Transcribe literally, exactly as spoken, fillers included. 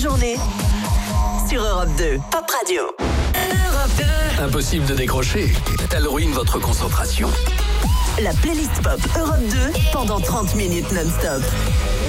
journée sur Europe deux. Pop Radio. Europe deux. Impossible de décrocher. Elle ruine votre concentration. La playlist pop Europe deux pendant trente minutes non-stop.